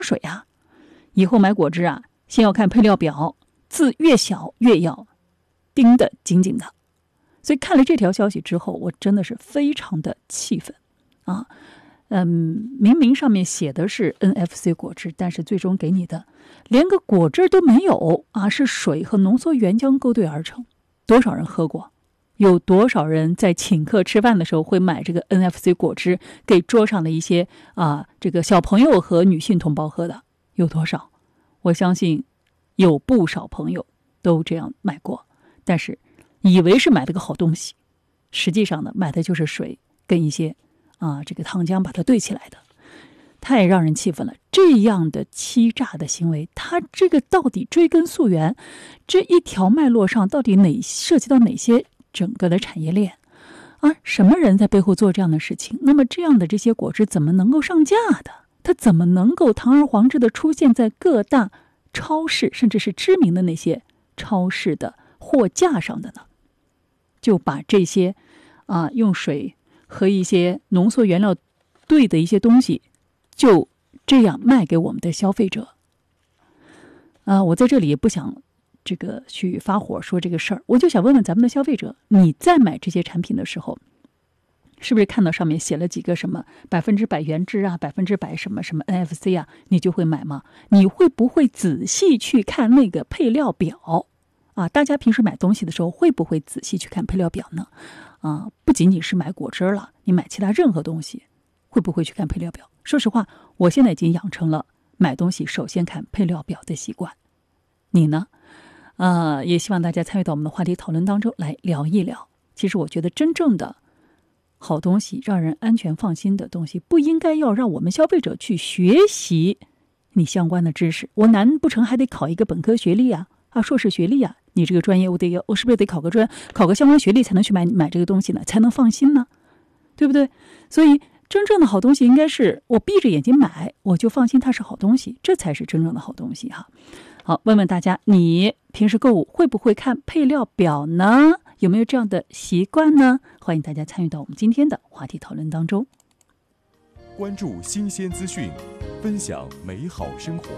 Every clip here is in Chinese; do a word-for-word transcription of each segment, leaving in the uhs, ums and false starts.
水啊。以后买果汁啊，先要看配料表，字越小越要盯得紧紧的。所以看了这条消息之后，我真的是非常的气愤啊！嗯，明明上面写的是 N F C 果汁，但是最终给你的连个果汁都没有啊，是水和浓缩原浆勾兑而成。多少人喝过？有多少人在请客吃饭的时候会买这个 N F C 果汁给桌上的一些啊这个小朋友和女性同胞喝的？有多少？我相信有不少朋友都这样买过，但是以为是买了个好东西，实际上呢，买的就是水跟一些啊这个糖浆把它兑起来的，太让人气愤了。这样的欺诈的行为，它这个到底追根溯源，这一条脉络上到底哪涉及到哪些整个的产业链啊？什么人在背后做这样的事情？那么这样的这些果汁怎么能够上架的？它怎么能够堂而皇之的出现在各大超市，甚至是知名的那些超市的货架上的呢？就把这些啊用水和一些浓缩原料兑的一些东西，就这样卖给我们的消费者。啊，我在这里也不想这个去发火说这个事儿，我就想问问咱们的消费者，你在买这些产品的时候，是不是看到上面写了几个什么百分之百原汁啊，百分之百什么什么 N F C 啊，你就会买吗？你会不会仔细去看那个配料表啊？大家平时买东西的时候会不会仔细去看配料表呢？啊，不仅仅是买果汁了，你买其他任何东西会不会去看配料表？说实话，我现在已经养成了买东西首先看配料表的习惯。你呢？呃，也希望大家参与到我们的话题讨论当中来聊一聊。其实我觉得真正的好东西，让人安全放心的东西，不应该要让我们消费者去学习你相关的知识。我难不成还得考一个本科学历啊，啊硕士学历啊？你这个专业我得我是不是得考个专考个相关学历才能去买买这个东西呢？才能放心呢？对不对？所以真正的好东西应该是我闭着眼睛买，我就放心它是好东西，这才是真正的好东西哈。好，问问大家，你平时购物会不会看配料表呢？有没有这样的习惯呢？欢迎大家参与到我们今天的话题讨论当中。 关注新鲜资讯，分享美好生活。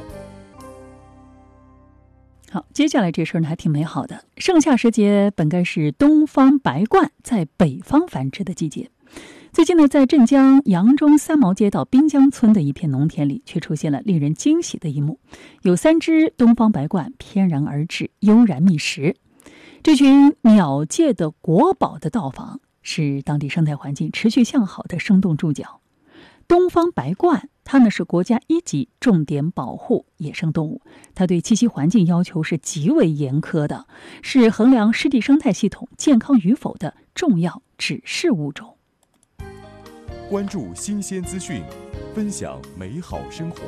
好，接下来这事儿呢还挺美好的。盛夏时节本该是东方白鹳在北方繁殖的季节，最近呢，在镇江扬中三毛街道滨江村的一片农田里，却出现了令人惊喜的一幕，有三只东方白鹳翩然而至，悠然觅食。这群鸟界的国宝的到访，是当地生态环境持续向好的生动注脚。东方白鹳，它呢是国家一级重点保护野生动物，它对栖息环境要求是极为严苛的，是衡量湿地生态系统健康与否的重要指示物种。 关注新鲜资讯，分享美好生活。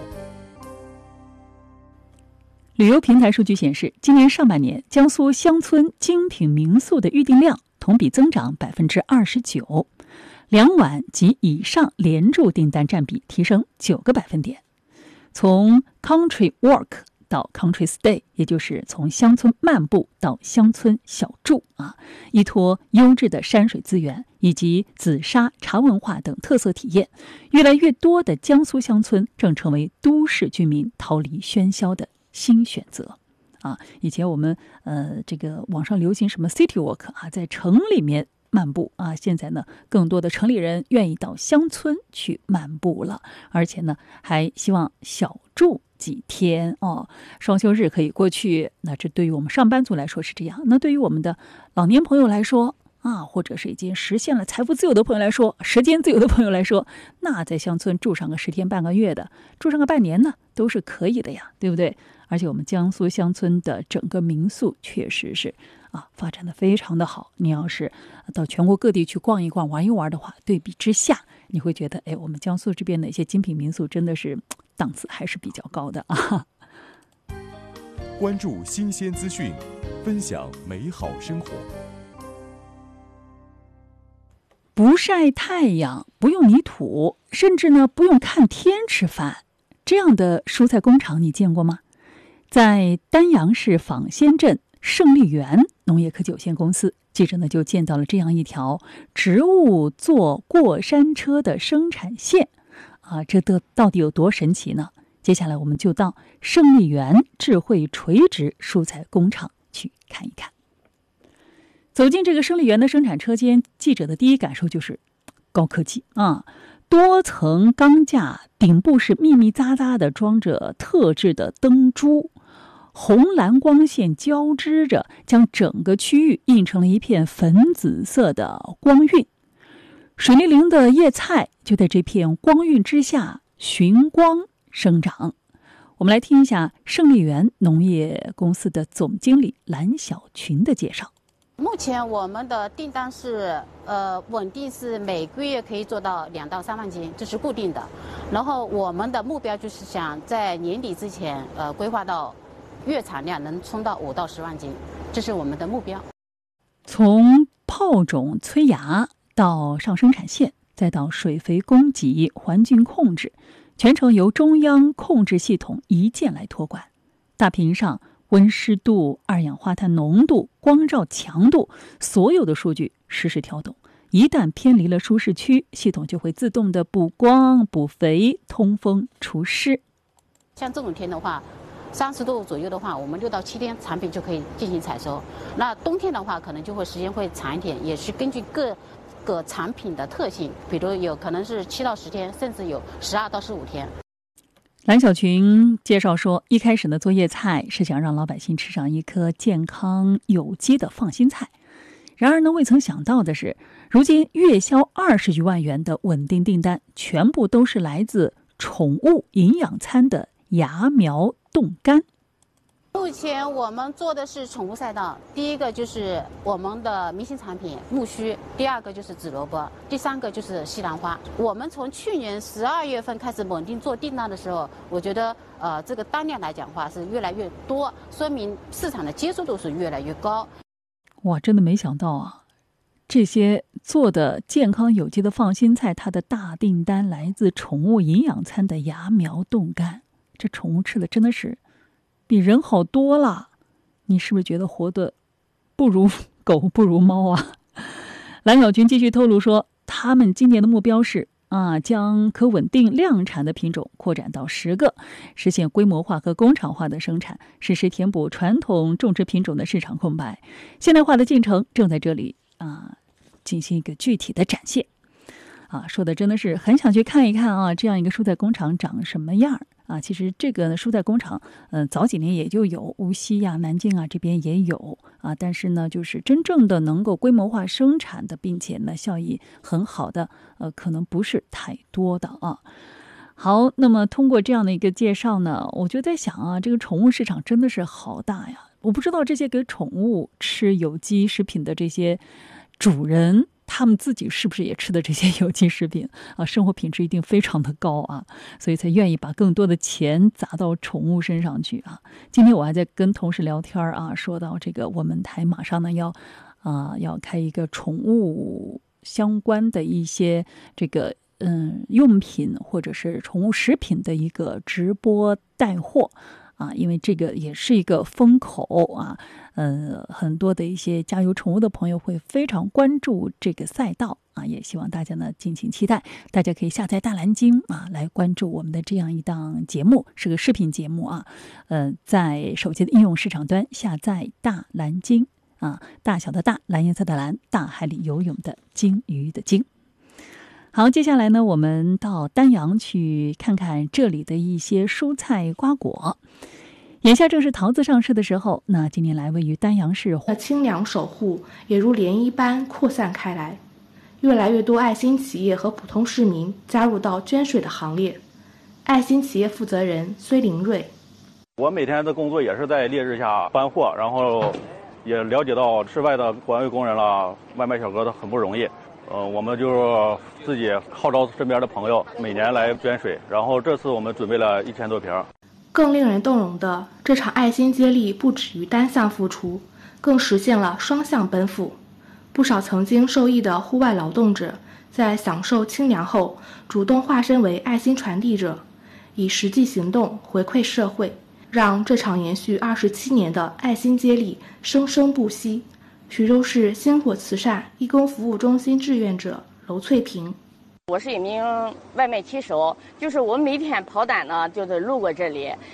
旅游平台数据显示，今年上半年江苏乡村精品民宿的预订量同比增长百分之二十九，两晚及以上连住订单占比提升九个百分点。从 country walk 到 country stay， 也就是从乡村漫步到乡村小住啊，依托优质的山水资源以及紫砂茶文化等特色体验，越来越多的江苏乡村正成为都市居民逃离喧嚣的新选择啊。以前我们呃这个网上流行什么 city walk 啊，在城里面漫步啊，现在呢，更多的城里人愿意到乡村去漫步了，而且呢，还希望小住几天哦，双休日可以过去。那这对于我们上班族来说是这样，那对于我们的老年朋友来说啊，或者是已经实现了财富自由的朋友来说，时间自由的朋友来说，那在乡村住上个十天半个月的，住上个半年呢，都是可以的呀，对不对？而且我们江苏乡村的整个民宿确实是啊，发展的非常的好。你要是到全国各地去逛一逛、玩一玩的话，对比之下，你会觉得，哎，我们江苏这边的一些精品民宿真的是档次还是比较高的啊。 关注新鲜资讯，分享美好生活。 不晒太阳，不用泥土，甚至呢不用看天吃饭，这样的蔬菜工厂你见过吗？在丹阳市坊仙镇胜利园农业科技有限公司，记者呢就见到了这样一条植物做过山车的生产线啊，这的到底有多神奇呢？ 接下来我们就到胜利园智慧垂直蔬菜工厂去看一看。走进这个胜利园的生产车间，记者的第一感受就是高科技啊！多层钢架，顶部是密密匝匝的装着特制的灯珠，红蓝光线交织着，将整个区域映成了一片粉紫色的光晕。水灵灵的叶菜就在这片光晕之下寻光生长。我们来听一下胜利园农业公司的总经理蓝小群的介绍。 目前我们的订单是呃稳定是每个月可以做到两到三万斤，这是固定的。然后我们的目标就是想在年底之前呃规划到月产量能冲到五到十万斤，这是我们的目标。 从泡种催芽到上生产线，再到水肥供给、环境控制，全程由中央控制系统一键来托管。大屏上温湿度、二氧化碳浓度、光照强度，所有的数据实时调动。一旦偏离了舒适区，系统就会自动的补光、补肥、通风、除湿。 像这种天的话，三十度左右的话，我们六到七天产品就可以进行采收。那冬天的话，可能就会时间会长一点，也是根据各个产品的特性，比如有可能是七到十天，甚至有十二到十五天。 蓝小群介绍说，一开始呢做叶菜是想让老百姓吃上一颗健康有机的放心菜，然而呢未曾想到的是，如今月销二十余万元的稳定订单，全部都是来自宠物营养餐的芽苗冻干。 目前我们做的是宠物赛道，第一个就是我们的明星产品木须，第二个就是紫萝卜，第三个就是西兰花。我们从去年十二月份开始稳定做订单的时候，我觉得呃这个单量来讲话是越来越多，说明市场的接受度是越来越高。 哇，真的没想到啊，这些做的健康有机的放心菜，它的大订单来自宠物营养餐的芽苗冻干。这宠物吃的真的是比人好多了，你是不是觉得活得不如狗不如猫啊？蓝小群继续透露说，他们今年的目标是啊，将可稳定量产的品种扩展到十个，实现规模化和工厂化的生产，实时填补传统种植品种的市场空白。现代化的进程正在这里啊进行一个具体的展现。啊，说的真的是很想去看一看啊，这样一个蔬菜工厂长什么样啊？其实这个呢，蔬菜工厂，嗯、呃，早几年也就有，无锡呀、南京啊这边也有啊，但是呢，就是真正的能够规模化生产的，并且呢效益很好的，呃，可能不是太多的啊。好，那么通过这样的一个介绍呢，我就在想啊，这个宠物市场真的是好大呀！我不知道这些给宠物吃有机食品的这些主人，他们自己是不是也吃的这些有机食品啊？生活品质一定非常的高啊，所以才愿意把更多的钱砸到宠物身上去啊。今天我还在跟同事聊天啊，说到这个我们台马上呢要啊、呃、要开一个宠物相关的一些这个嗯用品或者是宠物食品的一个直播带货。啊，因为这个也是一个风口啊，呃，很多的一些家有宠物的朋友会非常关注这个赛道啊，也希望大家呢敬请期待。大家可以下载大蓝鲸啊，来关注我们的这样一档节目，是个视频节目啊，呃，在手机的应用市场端下载大蓝鲸啊，大小的大，蓝颜色的蓝，大海里游泳的鲸鱼的鲸。好，接下来呢，我们到丹阳去看看这里的一些蔬菜瓜果。眼下正是桃子上市的时候，那近年来位于丹阳市的清凉守护也如涟漪般扩散开来，越来越多爱心企业和普通市民加入到捐水的行列。爱心企业负责人崔林瑞： 我每天的工作也是在烈日下搬货，然后也了解到室外的环卫工人了、外卖小哥都很不容易。呃，我们就自己号召身边的朋友每年来捐水，然后这次我们准备了一千多瓶。 更令人动容的，这场爱心接力不止于单向付出，更实现了双向奔赴。不少曾经受益的户外劳动者，在享受清凉后，主动化身为爱心传递者，以实际行动回馈社会，让这场延续二十七年的爱心接力生生不息。徐州市星火慈善义工服务中心志愿者娄翠萍： 我是一名外卖骑手，就是我每天跑单呢，就是路过这里，